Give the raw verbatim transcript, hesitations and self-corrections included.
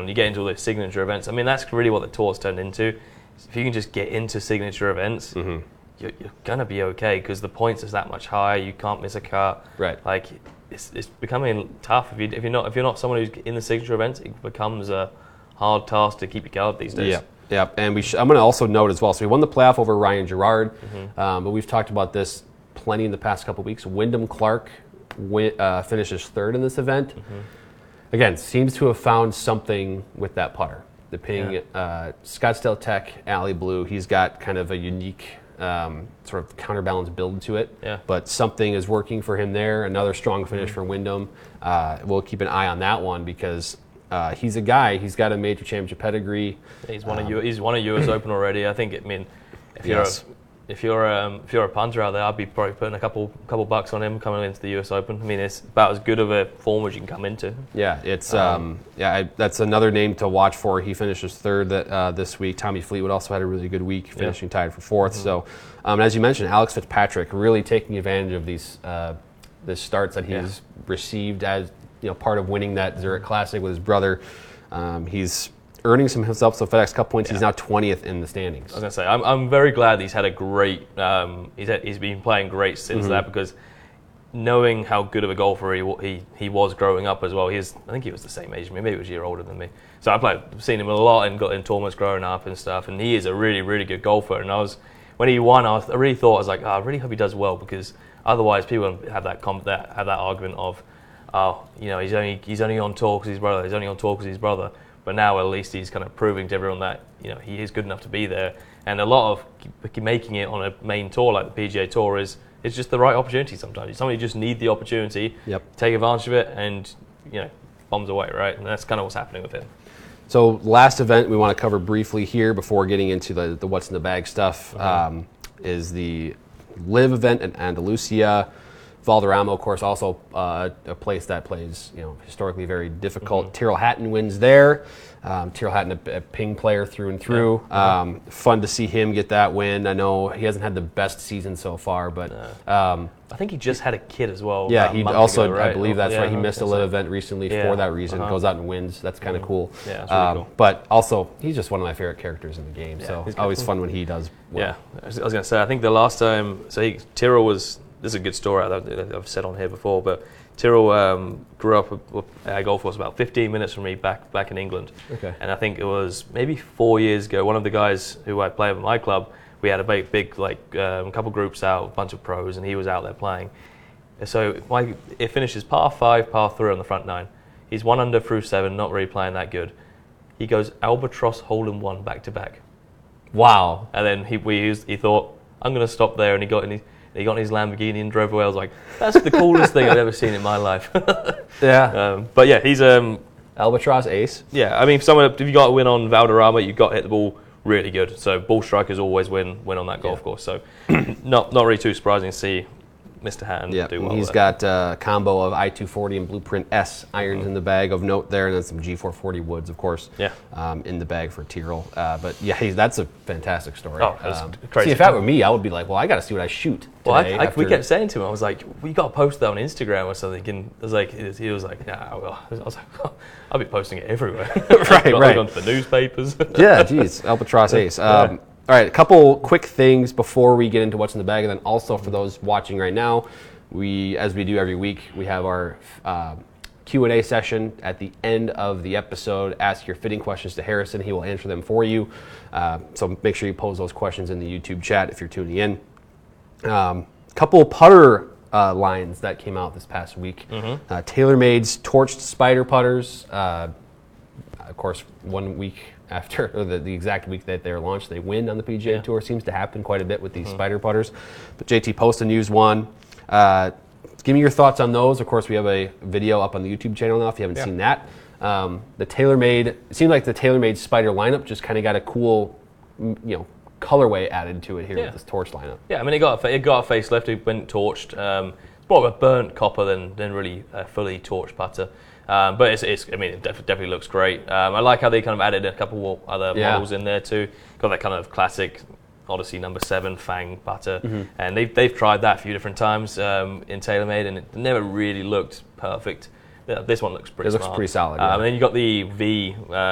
and you get into all those signature events. I mean, that's really what the tour's turned into. If you can just get into signature events, mm-hmm. you're, you're gonna be okay because the points is that much higher. You can't miss a cut. Right. Like it's it's becoming tough if you if you're not if you're not someone who's in the signature events, it becomes a hard task to keep your guard these days. Yeah. Yeah, and we sh- I'm going to also note as well, so we won the playoff over Ryan Gerard, mm-hmm. um, but we've talked about this plenty in the past couple of weeks. Wyndham Clark win- uh, finishes third in this event. Mm-hmm. Again, seems to have found something with that putter. The ping, yeah. uh, Scottsdale Tech, Alley Blue, he's got kind of a unique um, sort of counterbalance build to it, yeah. but something is working for him there. Another strong finish mm-hmm. for Wyndham. Uh, we'll keep an eye on that one because Uh, he's a guy. He's got a major championship pedigree. He's won um, a U- he's won a U S Open already. I think. I mean, if you're yes. a, if you're um, if you're a punter out there, I'd be probably putting a couple couple bucks on him coming into the U S Open. I mean, it's about as good of a form as you can come into. Yeah, it's um, um, yeah. I, that's another name to watch for. He finishes third that, uh, this week. Tommy Fleetwood also had a really good week, finishing yeah. tied for fourth. Mm-hmm. So, um, as you mentioned, Alex Fitzpatrick really taking advantage of these uh, the starts that he's yeah. received as you know part of winning that Zurich Classic with his brother. Um, he's earning some himself some FedEx Cup points. Yeah. He's now twentieth in the standings. I was gonna say, I'm I'm very glad he's had a great. Um, he's had, he's been playing great since mm-hmm. that because knowing how good of a golfer he, he he was growing up as well. He's I think he was the same age as me. Maybe he was a year older than me. So I've like seen him a lot and got in tournaments growing up and stuff. And he is a really really good golfer. And I was when he won, I, was, I really thought I was like, oh, I really hope he does well because otherwise people have that comp, that have that argument of. Oh, you know, he's only he's only on tour because his brother. He's only on tour because his brother. But now at least he's kind of proving to everyone that you know he is good enough to be there. And a lot of making it on a main tour like the P G A Tour is is just the right opportunity. Sometimes somebody just need the opportunity, yep. take advantage of it, and you know bombs away, right? And that's kind of what's happening with him. So last event we want to cover briefly here before getting into the, the what's in the bag stuff mm-hmm. um, is the Live event in Andalusia. Valderrama, of course, also uh, a place that plays, you know, historically very difficult. Mm-hmm. Tyrrell Hatton wins there. Um, Tyrrell Hatton, a, a ping player through and through. Yeah. Um, fun to see him get that win. I know he hasn't had the best season so far, but no. um, I think he just had a kid as well. Yeah, he also, ago, right? I believe that's yeah, right. He missed a live so. event recently yeah. for that reason. Uh-huh. Goes out and wins. That's kind of mm-hmm. cool. Yeah, that's really um, cool. But also, he's just one of my favorite characters in the game. Yeah, so always fun when he does well. Yeah, I was, was going to say, I think the last time, so he, Tyrrell was. This is a good story that I've said on here before, but Tyrrell um, grew up at a golf course about fifteen minutes from me back back in England. Okay. And I think it was maybe four years ago, one of the guys who I play with at my club, we had a big, big like um, couple groups out, a bunch of pros, and he was out there playing. So my, it finishes par five, par three on the front nine. He's one under through seven, not really playing that good. He goes albatross hole in one back to back. Wow. And then he we used, he thought, I'm going to stop there, and he got in his, He got in his Lamborghini and drove away. I was like, that's the coolest thing I've ever seen in my life. yeah. Um, but yeah, he's um albatross ace. Yeah, I mean, if someone if you got a win on Valderrama, you've got to hit the ball really good. So ball strikers always win win on that golf yeah. course. So not not really too surprising to see Mister Hatton yeah. do well. He's there. got a combo of I two forty and Blueprint S irons mm-hmm. in the bag of note there, and then some G four forty woods, of course, yeah. um, in the bag for Tyrrell. Uh, but yeah, he's, that's a fantastic story. Oh, that's um, crazy. See, if that were me, I would be like, well, I got to see what I shoot. Well, I, I, we kept saying to him, I was like, well, you got to post that on Instagram or something. And I was like, he was like, yeah, well, I was like, oh, I'll be posting it everywhere. right, got, right. Gone to the newspapers. yeah, geez, albatross ace. Um, yeah. All right, a couple quick things before we get into what's in the bag, and then also for those watching right now, we, as we do every week, we have our uh, Q and A session at the end of the episode. Ask your fitting questions to Harrison. He will answer them for you. Uh, so make sure you pose those questions in the YouTube chat if you're tuning in. A um, couple putter uh, lines that came out this past week. Mm-hmm. Uh, TaylorMade's Torched Spider putters. Uh, of course, one week after, or the, the exact week that they're launched, they win on the P G A yeah. Tour. Seems to happen quite a bit with these mm-hmm. Spider putters. But J T Poston used one. Uh, give me your thoughts on those. Of course, we have a video up on the YouTube channel now if you haven't yeah. seen that. Um, the TaylorMade, it seemed like the TaylorMade Spider lineup just kind of got a cool, you know, colorway added to it here yeah. with this torch lineup. Yeah, I mean, it got a, it got a facelift. It went torched. Um, it's more of a burnt copper than, than really a fully torched putter. Um, but it's, it's, I mean, it def- definitely looks great. Um, I like how they kind of added a couple other yeah. models in there too. Got that kind of classic Odyssey number seven Fang putter, mm-hmm. and they've they've tried that a few different times um, in TaylorMade, and it never really looked perfect. This one looks pretty. It looks smart. pretty solid. Um, yeah. And then you got the V. Uh,